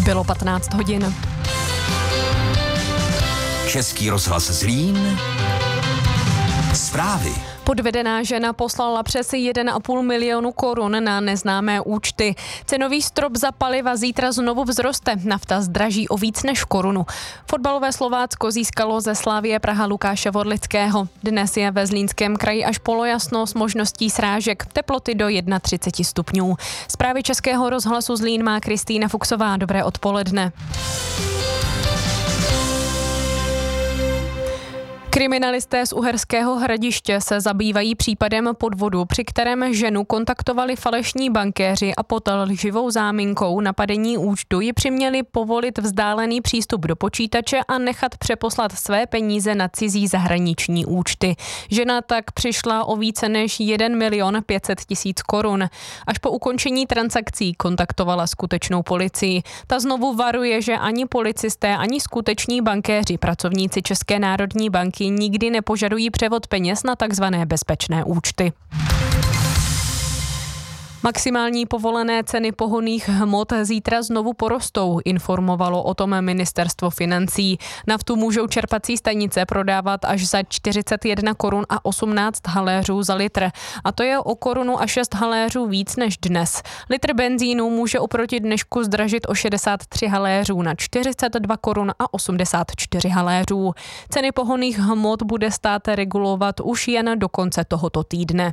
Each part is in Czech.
Bylo 15 hodin. Český rozhlas Zlín. Zprávy. Podvedená žena poslala přes 1,5 milionu korun na neznámé účty. Cenový strop za paliva zítra znovu vzroste. Nafta zdraží o víc než korunu. Fotbalové Slovácko získalo ze Slavie Praha Lukáše Vodlického. Dnes je ve Zlínském kraji až polojasno s možností srážek. Teploty do 31 stupňů. Zprávy Českého rozhlasu Zlín má Kristýna Fuchsová. Dobré odpoledne. Kriminalisté z Uherského Hradiště se zabývají případem podvodu, při kterém ženu kontaktovali falešní bankéři a pod lživou záminkou napadení účtu ji přiměli povolit vzdálený přístup do počítače a nechat přeposlat své peníze na cizí zahraniční účty. Žena tak přišla o více než 1 500 000 korun. Až po ukončení transakcí kontaktovala skutečnou policii. Ta znovu varuje, že ani policisté, ani skuteční bankéři, pracovníci České národní banky nikdy nepožadují převod peněz na takzvané bezpečné účty. Maximální povolené ceny pohonných hmot zítra znovu porostou, informovalo o tom ministerstvo financí. Naftu můžou čerpací stanice prodávat až za 41 korun a 18 haléřů za litr. A to je o korunu a 6 haléřů víc než dnes. Litr benzínu může oproti dnešku zdražit o 63 haléřů na 42 korun a 84 haléřů. Ceny pohonných hmot bude stát regulovat už jen do konce tohoto týdne.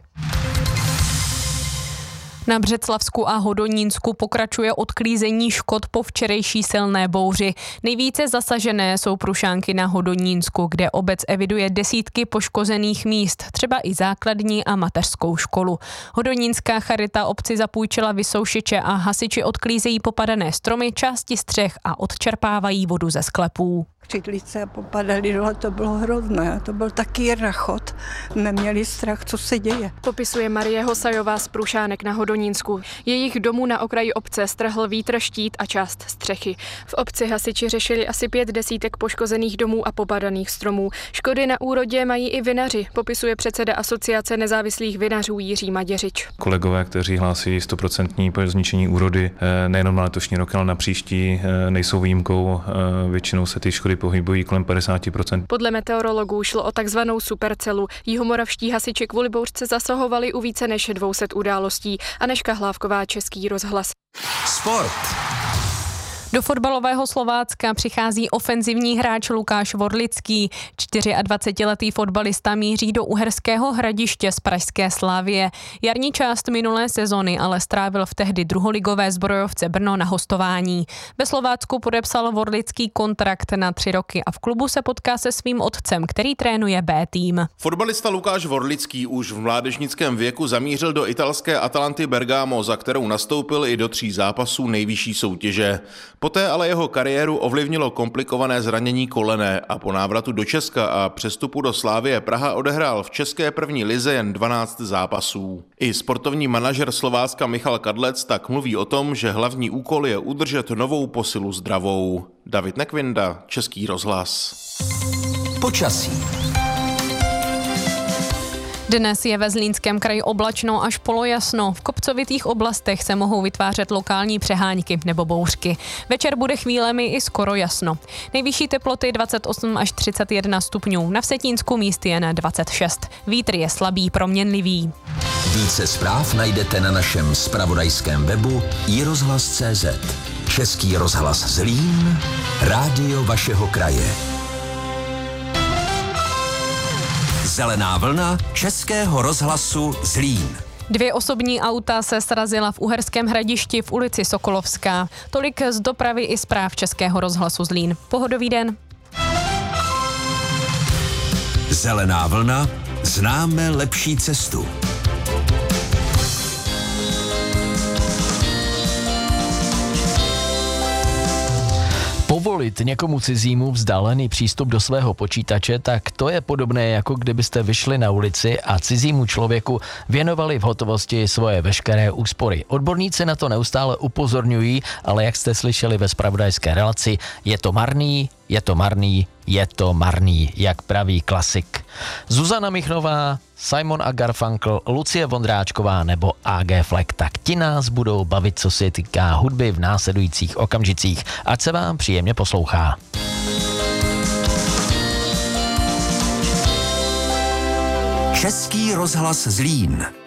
Na Břeclavsku a Hodonínsku pokračuje odklízení škod po včerejší silné bouři. Nejvíce zasažené jsou Prušánky na Hodonínsku, kde obec eviduje desítky poškozených míst, třeba i základní a mateřskou školu. Hodonínská charita obci zapůjčila vysoušeče a hasiči odklízejí popadané stromy, části střech a odčerpávají vodu ze sklepů. Křidlice popadaly dole, to bylo hrozné, to byl taky rachot, neměli strach, co se děje. Popisuje Marie Hosajová z Prušánek na Hodonínsku. Jejich domů na okraji obce strhl vítr, štít a část střechy. V obci hasiči řešili asi 5 desítek poškozených domů a popadaných stromů. Škody na úrodě mají i vinaři, popisuje předseda Asociace nezávislých vinařů Jiří Maděřič. Kolegové, kteří hlásí 100% zničení úrody nejenom na letošní rok, ale na příští, nejsou výjimkou, většinou se ty škody pohybují kolem 50%. Podle meteorologů šlo o takzvanou supercelu. Jihomoravští hasiči kvůli bouřce zasahovali u více než 200 událostí. Anežka Hlávková, Český rozhlas. Sport. Do fotbalového Slovácka přichází ofenzivní hráč Lukáš Vodlický. 24letý fotbalista míří do Uherského Hradiště z pražské Slavie. Jarní část minulé sezony ale strávil v tehdy druholigové Zbrojovce Brno na hostování. Ve Slovácku podepsal Vodlický kontrakt na 3 roky a v klubu se potká se svým otcem, který trénuje B tým. Fotbalista Lukáš Vodlický už v mládežnickém věku zamířil do italské Atalanty Bergamo, za kterou nastoupil i do 3 zápasů nejvyšší soutěže. Poté ale jeho kariéru ovlivnilo komplikované zranění kolene a po návratu do Česka a přestupu do Slavie Praha odehrál v české první lize jen 12 zápasů. I sportovní manažer Slovácka Michal Kadlec tak mluví o tom, že hlavní úkol je udržet novou posilu zdravou. David Nekvinda, Český rozhlas. Počasí. Dnes je ve Zlínském kraji oblačno až polojasno. V kopcovitých oblastech se mohou vytvářet lokální přehánky nebo bouřky. Večer bude chvílemi i skoro jasno. Nejvyšší teploty 28 až 31 stupňů. Na Vsetínsku místy jen 26. Vítr je slabý, proměnlivý. Více zpráv najdete na našem zpravodajském webu iRozhlas.cz. Český rozhlas Zlín, rádio vašeho kraje. Zelená vlna Českého rozhlasu Zlín. 2 osobní auta se srazila v Uherském Hradišti v ulici Sokolovská. Tolik z dopravy i zpráv Českého rozhlasu Zlín. Pohodový den. Zelená vlna, známe lepší cestu. Povolit někomu cizímu vzdálený přístup do svého počítače, tak to je podobné, jako kdybyste vyšli na ulici a cizímu člověku věnovali v hotovosti svoje veškeré úspory. Odborníci na to neustále upozorňují, ale jak jste slyšeli ve zpravodajské relaci, je to marný, je to marný, jak praví klasik. Zuzana Michnová, Simon a Garfunkel, Lucie Vondráčková nebo AG Fleck, tak ti nás budou bavit, co se týká hudby v následujících okamžicích. Ať se vám příjemně poslouchá. Český rozhlas Zlín.